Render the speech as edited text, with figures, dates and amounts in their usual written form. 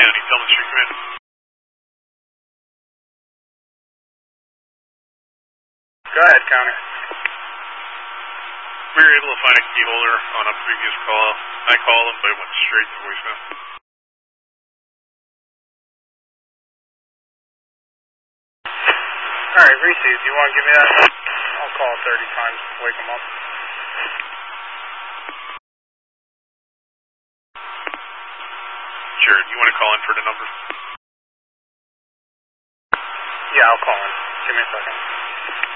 County, Tillman Street Command. Go ahead, County. We were able to find a key holder on a previous call. I called him, but it went straight to voicemail. Alright, Reese, do you want to give me that? I'll call 30 times to wake him up. Sure, do you want to call in for the number? Yeah, I'll call in. Give me a second.